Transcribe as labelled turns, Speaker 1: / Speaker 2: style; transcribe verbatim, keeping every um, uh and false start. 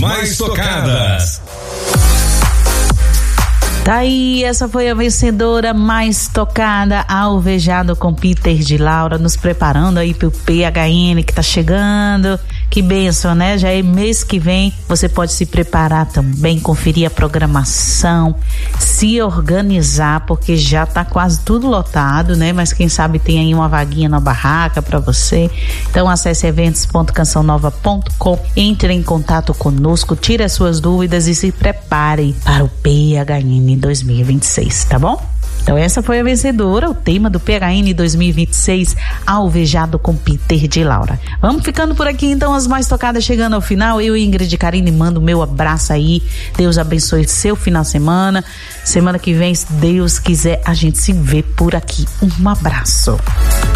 Speaker 1: mais tocadas.
Speaker 2: Tá aí, essa foi a vencedora mais tocada, Alvejado com Peter de Laura, nos preparando aí pro P H N que tá chegando. Que bênção, né? Já é mês que vem, você pode se preparar também, conferir a programação, se organizar, porque já tá quase tudo lotado, né? Mas quem sabe tem aí uma vaguinha na barraca para você. Então acesse eventos ponto canção nova ponto com, entre em contato conosco, tire as suas dúvidas e se prepare para o P H N dois mil e vinte e seis, tá bom? Então essa foi a vencedora, o tema do P H N dois mil e vinte e seis, Alvejado com Peter de Laura. Vamos ficando por aqui então, as mais tocadas chegando ao final. Eu e Ingrid Carine mando o meu abraço aí, Deus abençoe seu final de semana. Semana que vem, se Deus quiser, a gente se vê por aqui. Um abraço.